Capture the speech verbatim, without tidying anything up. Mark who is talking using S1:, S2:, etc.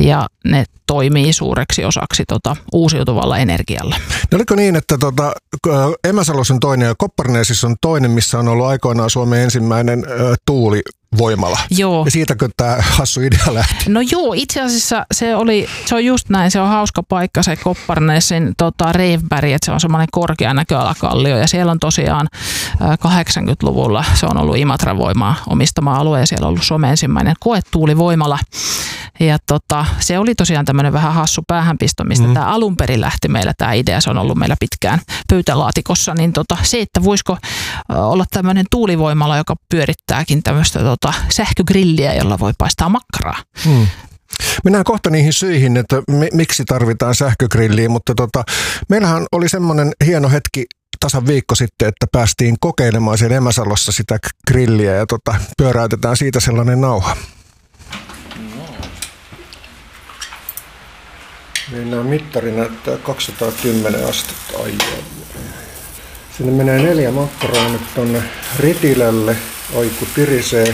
S1: ja ne toimii suureksi osaksi tota, uusiutuvalla energialla.
S2: No oliko niin, että tota, Emäsalossa on toinen ja Kopparneesissa on toinen, missä on ollut aikoinaan Suomen ensimmäinen ö, tuulivoimala?
S1: Joo.
S2: Ja siitäkö tämä hassu idea lähti?
S1: No joo, itse asiassa se, oli, se on just näin, se on hauska paikka se Kopparneesin tota, Reivberg, että se on semmoinen korkea näköalakallio ja siellä on tosiaan kahdeksankymmentäluvulla se on ollut Imatran Voimaa omistama alue ja siellä on ollut Suomen ensimmäinen koetuulivoimala. Ja tota, se oli tosiaan tämmöinen vähän hassu päähänpisto, mistä mm. tämä alun perin lähti meillä tämä idea, se on ollut meillä pitkään pöytälaatikossa, niin tota, se, että voisiko olla tämmöinen tuulivoimala, joka pyörittääkin tämmöistä tota, sähkögrilliä, jolla voi paistaa makkaraa. Mm.
S2: Mennään kohta niihin syihin, että miksi tarvitaan sähkögrilliä, mutta tota, meillähän oli semmoinen hieno hetki tasan viikko sitten, että päästiin kokeilemaan siellä Emäsalossa sitä grilliä ja tota, pyöräytetään siitä sellainen nauha. Meillä mittari näyttää kaksisataakymmenen astetta. Ai, ai. Sinne menee neljä makkaraa nyt tonne ritilälle. Oi kun tirisee.